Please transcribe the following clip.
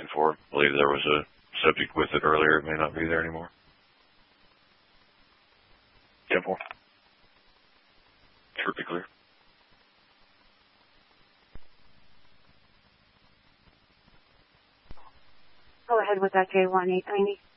looking for. I believe there was a subject with it earlier. It may not be there anymore. 10-4. Should be clear. Go ahead with that J1890.